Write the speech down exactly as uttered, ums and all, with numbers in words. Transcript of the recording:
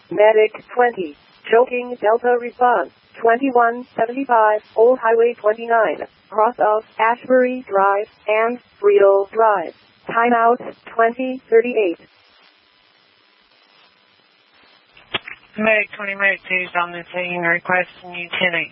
Medic twenty. Choking Delta response. twenty-one seventy-five, Old Highway twenty-nine, cross of Ashbury Drive and Friedel Drive. Timeout twenty thirty-eight. Medic twenty, Medic two is on the scene requesting utility.